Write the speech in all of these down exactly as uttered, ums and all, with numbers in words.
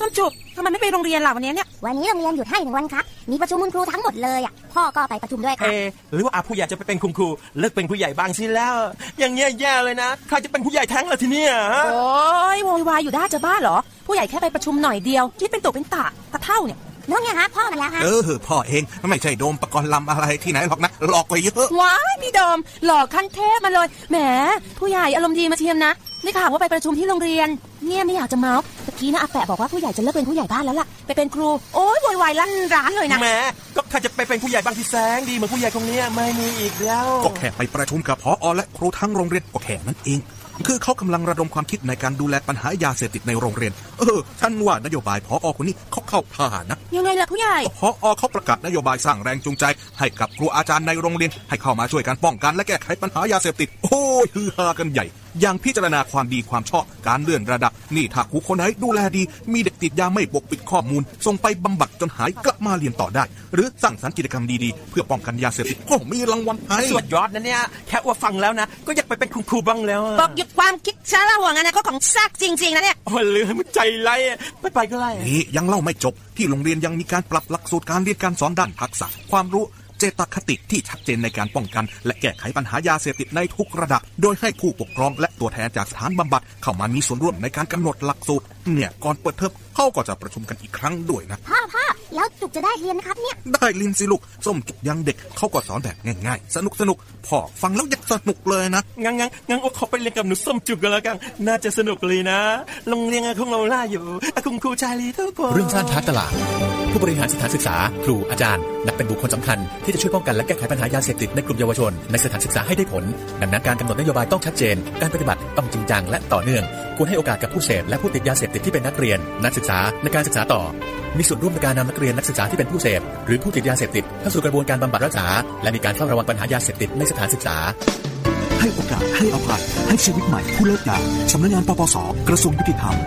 ส้มจุกทำไมไม่ไปโรงเรียนล่ะวันนี้เนี่ยวันนี้โรงเรียนหยุดให้หนึ่งวันครับมีประชุมคุณครูทั้งหมดเลยอ่ะพ่อก็ไปประชุมด้วยครับเอหรือว่าอาผู้ใหญ่จะไปเป็นคุณครูเลิกเป็นผู้ใหญ่บ้างสิแล้วอย่างเงี้ยแย่เลยนะใครจะเป็นผู้ใหญ่แท้งล่ะทีเนี้ยโอ้ยโวยวายอยู่ได้จะบ้าเหรอผู้ใหญ่แค่ไปประชุมหน่อยเดียวคิดเป็นตุเป็นตะตะเท่าเนี่ยน้องไงฮะพ่อมาแล้วฮะเออพ่อเองไม่ใช่โดมปกรณ์ลำอะไรที่ไหนหรอกนะหลอกไปเยอะว้ายพี่โดมหลอกขั้นเทพมาเลยแหมผู้ใหญ่อารมณ์ดีมาเทียมนะได้ข่าวว่าไปประชุมที่โรงเรียนเนี่ยไม่อยากจะเมาส์ตะกี้นะอาแปะบอกว่าผู้ใหญ่จะเลิกเป็นผู้ใหญ่บ้านแล้วล่ะไปเป็นครูโอ๊ยโวยวายลั่นร้านเลยนะแหมก็ใครจะไปเป็นผู้ใหญ่บ้างที่แสงดีเหมือนผู้ใหญ่คนนี้ไม่มีอีกแล้วก็แค่ไปประชุมกับผอ.และครูทั้งโรงเรียนก็แค่นั้นเองคือเขากำลังระดมความคิดในการดูแลปัญหายาเสพติดในโรงเรียนเออฉันว่านโยบายผอ.คนนี้เขาเข้าท่านะยังไงล่ะผู้ใหญ่ผอ.เขาประกาศนโยบายสร้างแรงจูงใจให้กับครูอาจารย์ในโรงเรียนให้เข้ามาช่วยกันป้องกันและแก้ไขปัญหายาเสพติดโอ้ยฮือฮากันใหญ่อย่างพิจารณาความดีความชอบการเลื่อนระดับนี่ถ้าครูคนไหนดูแลดีมีเด็กติดยาไม่ปกปิดข้อมูลส่งไปบำบัดจนหายกลับมาเรียนต่อได้หรือสร้างสรรค์กิจกรรมดีๆเพื่อป้องกันยาเสพติดก็มีรางวัลให้สุดยอดนะเนี่ยแค่ว่าฟังแล้วนะก็อยากไปเป็นคุณครูบ้างแล้วบอกหยุดความคิดช้าละหัวงั้นนะก็ของแทรกจริงๆนะเนี่ยโอ้ยเลยมันใจไร้ไปไปก็ไล่นี่ยังเล่าไม่จบที่โรงเรียนยังมีการปรับหลักสูตรการเรียนการสอนด้านทักษะความรู้เจตคติที่ชัดเจนในการป้องกันและแก้ไขปัญหายาเสพติดในทุกระดับโดยให้ผู้ปกครองและตัวแทนจากสถานบำบัดเข้ามามีส่วนร่วมในการกำหนดหลักสูตรเนี่ยก่อนเปิดเทอมเขาก็จะประชุมกันอีกครั้งด้วยนะพ่อพ่อแล้วจุกจะได้เรียนนะครับเนี่ยได้เรียนสิลูกส้มจุกยังเด็กเขาก็สอนแบบง่ายๆสนุกสนุกพ่อฟังแล้วอยากสนุกเลยนะงั้นงั้นงั้นว่าเขาไปเรียนกับหนูส้มจุกกันแล้วกันน่าจะสนุกเลยนะโรงเรียนของเราล่าอยู่คุณครูชาลีทุกคนเรื่องสร้างท้าตลาดผู้บริหารสถานศึกษาครูอาจารย์นับเป็นบุคคลสำคัญที่จะช่วยป้องกันและแก้ไขปัญหายาเสพติดในกลุ่มเยาวชนในสถานศึกษาให้ได้ผลดังนั้นการกำหนดนโยบายต้องชัดเจนการปฏิบัติต้องจริงจังและต่อเนื่องควรให้โอกาสกับผู้เสพและผู้ติดยาเสพติดที่เป็นนักเรียนนักศึกษาในการศึกษาต่อมีส่วนร่วมในการนำนักเรียนนักศึกษาที่เป็นผู้เสพหรือผู้ติดยาเสพติดเข้าสู่กระบวนการบำบัดรักษาและมีการเฝ้าระวังปัญหายาเสพติดในสถานศึกษาให้โอกาสให้อภัยให้ชีวิตใหม่ผู้เลิกยาสำนักงานปปส.กระทรวงยุติธรรม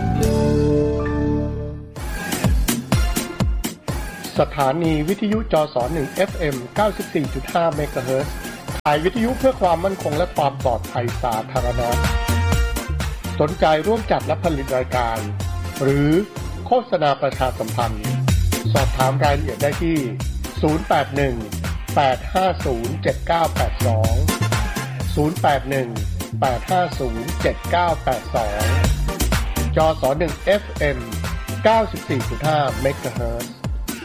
สถานีวิทยุจสหนึ่ง เอฟ เอ็ม เก้าสิบสี่จุดห้า เมกะเฮิรตซ์ขายวิทยุเพื่อความมั่นคงและความปลอดภัยสาธารณะสนใจร่วมจัดและผลิตรายการหรือโฆษณาประชาสัมพันธ์สอบถามรายละเอียดได้ที่ศูนย์ แปด หนึ่ง แปด ห้า ศูนย์ เจ็ด เก้า แปด สองศูนย์ แปด หนึ่ง แปด ห้า ศูนย์ เจ็ด เก้า แปด สองจสหนึ่ง เอฟ เอ็ม เก้าสิบสี่จุดห้า เมกะเฮิรตซ์